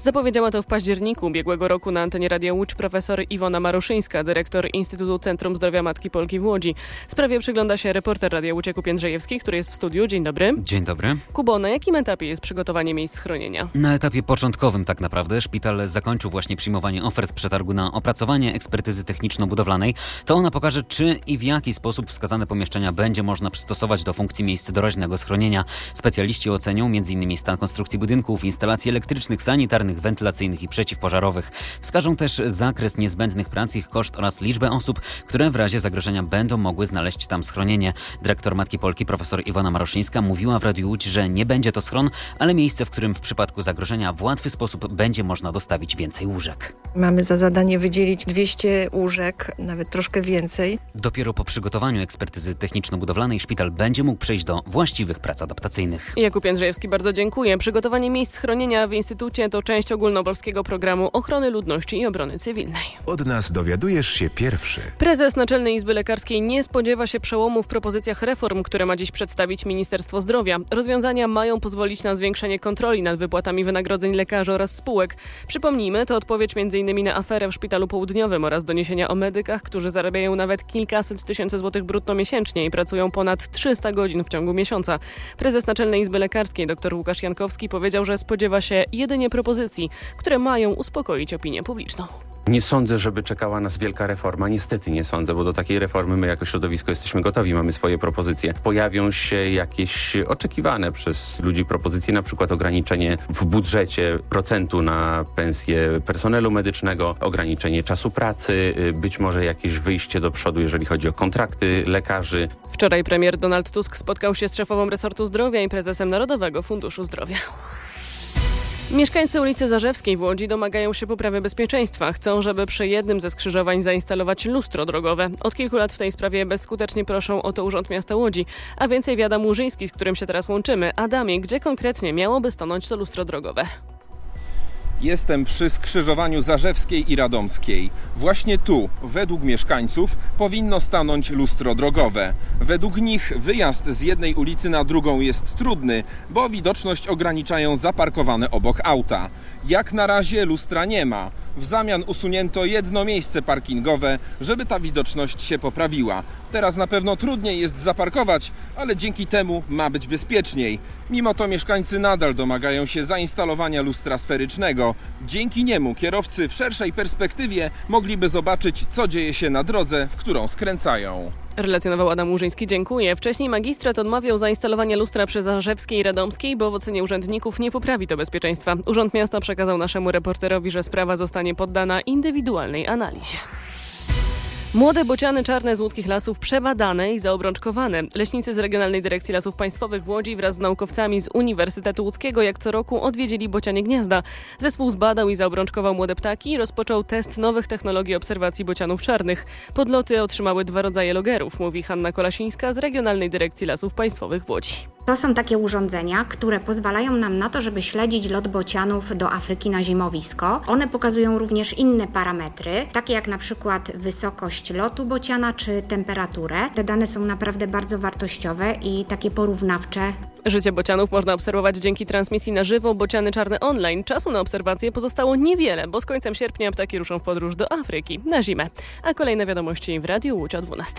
Zapowiedziała to w październiku ubiegłego roku na antenie Radia Łódź profesor Iwona Maruszyńska, dyrektor Instytutu Centrum Zdrowia Matki Polki w Łodzi. Sprawie przygląda się reporter Radia Łódź Jakub Jędrzejewski, który jest w studiu. Dzień dobry. Dzień dobry. Kubo, na jakim etapie jest przygotowanie miejsc schronienia? Na etapie początkowym tak naprawdę. Szpital zakończył właśnie przyjmowanie ofert przetargu na opracowanie ekspertyzy techniczno-budowlanej. To ona pokaże, czy i w jaki sposób wskazane pomieszczenia będzie można przystosować do funkcji miejsc doraźnego schronienia. Specjaliści ocenią m.in. stan konstrukcji budynków, instalacji elektrycznych, sanitarnych, wentylacyjnych i przeciwpożarowych. Wskażą też zakres niezbędnych prac, ich koszt oraz liczbę osób, które w razie zagrożenia będą mogły znaleźć tam schronienie. Dyrektor Matki Polki profesor Iwona Maruszyńska mówiła w Radiu Łódź, że nie będzie to schron, ale miejsce, w którym w przypadku zagrożenia w łatwy sposób będzie można dostawić więcej łóżek. Mamy za zadanie wydzielić 200 łóżek, nawet troszkę więcej. Dopiero po przygotowaniu ekspertyzy techniczno-budowlanej szpital będzie mógł przejść do właściwych prac adaptacyjnych. Jakub Jędrzejewski, bardzo dziękuję. Przygotowanie miejsc schronienia w Instytucie to część ogólnopolskiego programu ochrony ludności i obrony cywilnej. Od nas dowiadujesz się pierwszy. Prezes Naczelnej Izby Lekarskiej nie spodziewa się przełomu w propozycjach reform, które ma dziś przedstawić Ministerstwo Zdrowia. Rozwiązania mają pozwolić na zwiększenie kontroli nad wypłatami wynagrodzeń lekarzy oraz spółek. Przypomnijmy, to odpowiedź m.in. na aferę w Szpitalu Południowym oraz doniesienia o medykach, którzy zarabiają nawet kilkaset tysięcy złotych brutto miesięcznie i pracują ponad 300 godzin w ciągu miesiąca. Prezes Naczelnej Izby Lekarskiej dr Łukasz Jankowski powiedział, że spodziewa się jedynie propozycji, które mają uspokoić opinię publiczną. Nie sądzę, żeby czekała nas wielka reforma. Niestety nie sądzę, bo do takiej reformy my jako środowisko jesteśmy gotowi. Mamy swoje propozycje. Pojawią się jakieś oczekiwane przez ludzi propozycje, na przykład ograniczenie w budżecie procentu na pensję personelu medycznego, ograniczenie czasu pracy, być może jakieś wyjście do przodu, jeżeli chodzi o kontrakty lekarzy. Wczoraj premier Donald Tusk spotkał się z szefową resortu zdrowia i prezesem Narodowego Funduszu Zdrowia. Mieszkańcy ulicy Zarzewskiej w Łodzi domagają się poprawy bezpieczeństwa. Chcą, żeby przy jednym ze skrzyżowań zainstalować lustro drogowe. Od kilku lat w tej sprawie bezskutecznie proszą o to Urząd Miasta Łodzi. A więcej wie Adam Łużyński, z którym się teraz łączymy. Adamie, gdzie konkretnie miałoby stanąć to lustro drogowe? Jestem przy skrzyżowaniu Zarzewskiej i Radomskiej. Właśnie tu, według mieszkańców, powinno stanąć lustro drogowe. Według nich wyjazd z jednej ulicy na drugą jest trudny, bo widoczność ograniczają zaparkowane obok auta. Jak na razie lustra nie ma. W zamian usunięto jedno miejsce parkingowe, żeby ta widoczność się poprawiła. Teraz na pewno trudniej jest zaparkować, ale dzięki temu ma być bezpieczniej. Mimo to mieszkańcy nadal domagają się zainstalowania lustra sferycznego. Dzięki niemu kierowcy w szerszej perspektywie mogliby zobaczyć, co dzieje się na drodze, w którą skręcają. Relacjonował Adam Łużyński, dziękuję. Wcześniej magistrat odmawiał zainstalowania lustra przy Zarzewskiej i Radomskiej, bo w ocenie urzędników nie poprawi to bezpieczeństwa. Urząd Miasta przekazał naszemu reporterowi, że sprawa zostanie poddana indywidualnej analizie. Młode bociany czarne z łódzkich lasów przebadane i zaobrączkowane. Leśnicy z Regionalnej Dyrekcji Lasów Państwowych w Łodzi wraz z naukowcami z Uniwersytetu Łódzkiego jak co roku odwiedzili bocianie gniazda. Zespół zbadał i zaobrączkował młode ptaki i rozpoczął test nowych technologii obserwacji bocianów czarnych. Podloty otrzymały 2 rodzaje logerów, mówi Hanna Kolasińska z Regionalnej Dyrekcji Lasów Państwowych w Łodzi. To są takie urządzenia, które pozwalają nam na to, żeby śledzić lot bocianów do Afryki na zimowisko. One pokazują również inne parametry, takie jak na przykład wysokość lotu bociana czy temperaturę. Te dane są naprawdę bardzo wartościowe i takie porównawcze. Życie bocianów można obserwować dzięki transmisji na żywo Bociany Czarne Online. Czasu na obserwacje pozostało niewiele, bo z końcem sierpnia ptaki ruszą w podróż do Afryki na zimę. A kolejne wiadomości w Radiu Łódź o 12:00.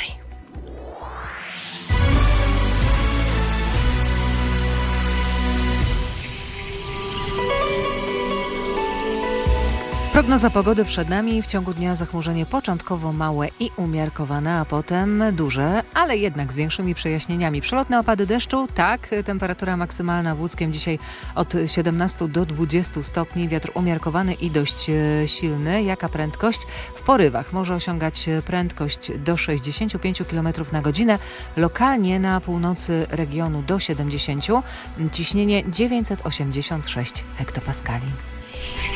Prognoza pogody przed nami. W ciągu dnia zachmurzenie początkowo małe i umiarkowane, a potem duże, ale jednak z większymi przejaśnieniami. Przelotne opady deszczu, tak. Temperatura maksymalna w Łódzkiem dzisiaj od 17 do 20 stopni. Wiatr umiarkowany i dość silny. Jaka prędkość? W porywach może osiągać prędkość do 65 km na godzinę. Lokalnie na północy regionu do 70. Ciśnienie 986 hektopaskali.